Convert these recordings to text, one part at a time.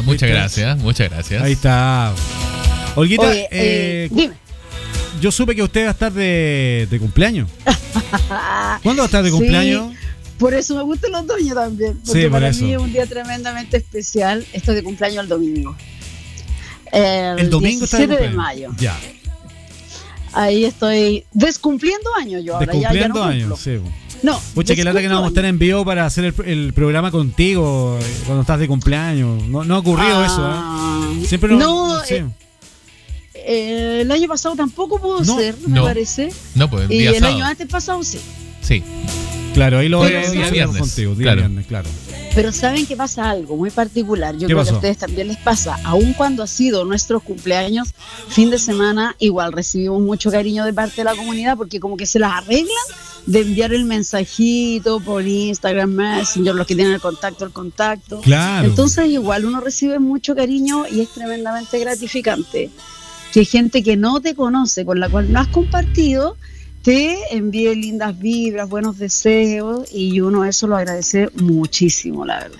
muchas gracias, muchas gracias. Ahí está. Olguita, Dime. yo supe que usted va a estar de cumpleaños. ¿Cuándo va a estar de cumpleaños? Por eso me gustan los otoño también. Porque Sí, por para eso. mí es un día tremendamente especial. Esto es de cumpleaños el domingo. El domingo está de 17 de cumpleaños. mayo. Ya. Ahí estoy descumpliendo años yo ahora. Ya no Descumpliendo cumplo. años, sí. No, Pucha, que lata que no vamos a estar en vivo para hacer el programa contigo cuando estás de cumpleaños. No ha ocurrido eso, ¿eh? Siempre No, sí. el año pasado tampoco pudo No, ser, me no. parece. No, pues Y día el sábado. año antes pasado sí. Sí. Claro, ahí lo Pero vamos a día hacer viernes, contigo, día claro. viernes, claro. Pero saben que pasa algo muy particular. Yo ¿Qué creo pasó? que a ustedes también les pasa. Aun cuando ha sido nuestros cumpleaños, fin de semana, igual recibimos mucho cariño de parte de la comunidad porque como que se las arreglan de enviar el mensajito por Instagram, Messenger, los que tienen el contacto. Claro. Entonces igual uno recibe mucho cariño y es tremendamente gratificante que gente que no te conoce, con la cual no has compartido, te envíe lindas vibras, buenos deseos, y uno eso lo agradece muchísimo, la verdad.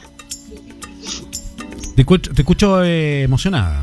Te escucho emocionada.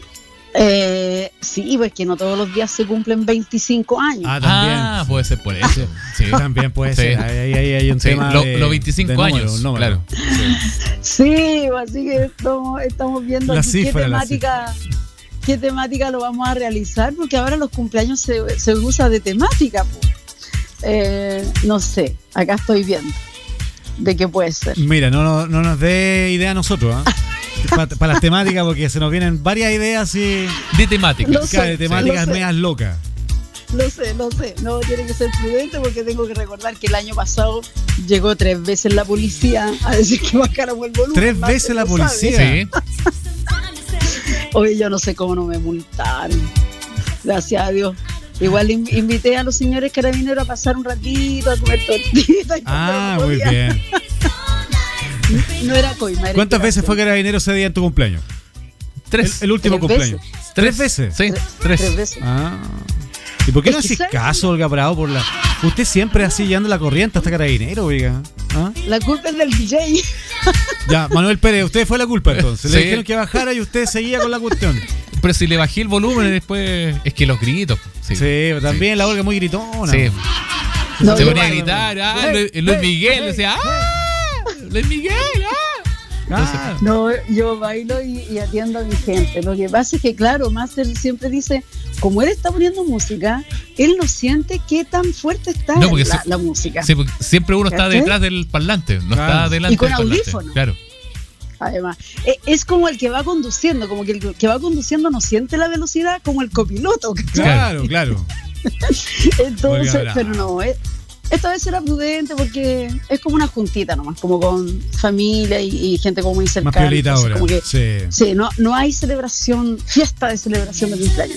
Sí, pues que no todos los días se cumplen 25 años. También. Puede ser por eso. Sí. También puede Sí. ser. Ahí hay un Sí, tema los de 25 de años, número. claro. Sí, así que estamos viendo La aquí cifra, qué temática lo vamos a realizar, porque ahora los cumpleaños se usa de temática. No sé, acá estoy viendo de qué puede ser. Mira, no nos dé idea a nosotros, ¿eh? Para las temáticas, porque se nos vienen varias ideas y De temática. Lo sé. de temáticas lo sé. medias locas. Lo sé, no, tiene que ser prudente porque tengo que recordar que el año pasado llegó 3 veces la policía a decir que bajáramos el volumen. 3 veces la Marcelo sabe. policía. Sí. Oye, yo no sé cómo no me multaron. Gracias a Dios. Igual invité a los señores carabineros a pasar un ratito, a comer tortitas. Muy bien. No era coima. Era ¿Cuántas veces fue inspiración. carabinero ese día en tu cumpleaños? 3. El último 3 cumpleaños. veces. 3 veces. Sí, 3 3. veces. ¿Y por qué no Es que haces ¿sabes? caso, Olga Bravo? Usted siempre así llevando la corriente hasta carabinero, oiga. La culpa es del DJ. Ya, Manuel Pérez, usted fue la culpa entonces. Le Sí. dijeron que bajara y usted seguía con la cuestión. Pero si le bajé el volumen después, es que los gritos. Sí, Sí, también la Olga es muy gritona. Sí. No, Se yo ponía a bailo. gritar, Hey, Luis hey, Miguel, hey, decía, Luis Miguel, Ah, No, yo bailo y atiendo a mi gente. Lo que pasa es que, claro, Master siempre dice, como él está poniendo música, él no siente qué tan fuerte está No, porque la música. Sí, porque siempre uno está ¿Cachai? detrás del parlante, no Claro. está delante Y con del parlante. audífono. Claro. Además, es como el que va conduciendo, como que el que va conduciendo no siente la velocidad como el copiloto. ¿cachai? claro. Entonces, Olga Bravo. pero no, esta vez era prudente porque es como una juntita nomás, como con familia y gente como muy cercana. Más piolita entonces ahora. como que, Sí. sí, no hay celebración, fiesta de celebración de cumpleaños.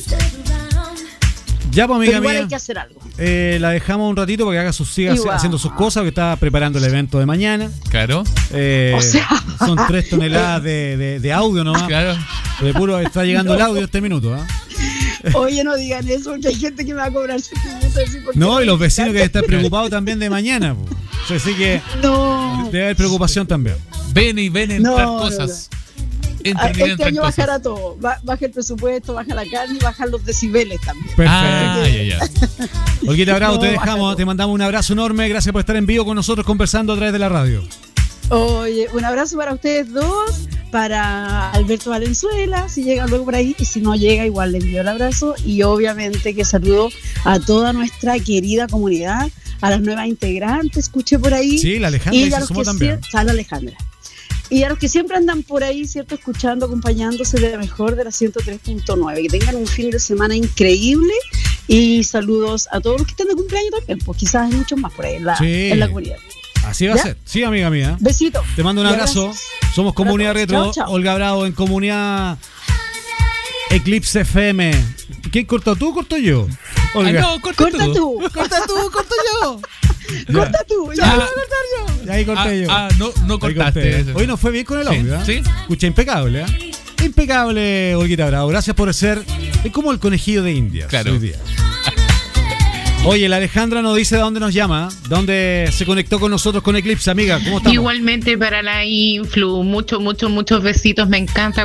Ya, pues, amiga Pero igual mía. hay que hacer algo. La dejamos un ratito para que siga Igual. haciendo sus cosas, que está preparando el evento de mañana. Claro. O sea. Son 3 toneladas de audio nomás. Claro. De puro está llegando el audio este minuto. Oye, no digan eso, porque hay gente que me va a cobrar sentimientos. No, y los vecinos que deben estar preocupados también de mañana. Po. Así que No. debe haber preocupación también. Ven y ven entrar No, cosas. Entren y Este entran año cosas. bajará todo. Baja el presupuesto, baja la carne y bajan los decibeles también. Perfecto. Ya. Olguita Bravo, No, te dejamos. bájalo. Te mandamos un abrazo enorme. Gracias por estar en vivo con nosotros conversando a través de la radio. Oye, un abrazo para ustedes dos, para Alberto Valenzuela, si llega luego por ahí, y si no llega, igual le envío el abrazo. Y obviamente que saludo a toda nuestra querida comunidad, a las nuevas integrantes, escuché por ahí. Sí, la Alejandra y se a los sumó que también. la Alejandra. Y a los que siempre andan por ahí, ¿cierto? Escuchando, acompañándose de la mejor de la 103.9. Que tengan un fin de semana increíble. Y saludos a todos los que están de cumpleaños también. Pues quizás hay muchos más por ahí Sí. en la comunidad. Así va a ¿Ya? ser. Sí, amiga mía. Besitos. Te mando un Y abrazo. abrazos. Somos Comunidad Para Retro. todos. Chao, chao. Olga Bravo en Comunidad Eclipse FM. ¿Quién cortó tú o corto yo? Olga. No, corta Corta tú. Corta tú, corto yo. Corta tú. Ya, Ya. voy a cortar yo. Ahí corté yo. No Ahí cortaste. corté. Hoy nos fue bien con el Sí, audio, ¿eh? sí. Escucha, impecable, ¿eh? Impecable, Olguita Bravo. Gracias por ser. Es como el conejillo de Indias. Claro. Hoy día. Oye, la Alejandra nos dice de dónde nos llama, dónde se conectó con nosotros con Eclipse, amiga. ¿Cómo estamos? Igualmente para la Influ, muchos besitos, me encanta